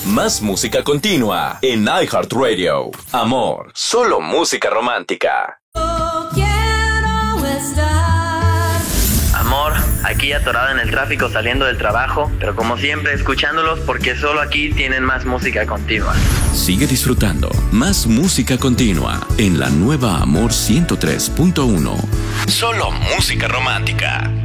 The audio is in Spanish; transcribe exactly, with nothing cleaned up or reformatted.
Más música continua en iHeartRadio. Amor, solo música romántica. Oh, quiero estar. Amor, aquí atorado en el tráfico saliendo del trabajo, pero como siempre escuchándolos porque solo aquí tienen más música continua. Sigue disfrutando más música continua en la nueva Amor ciento tres punto uno. Solo música romántica.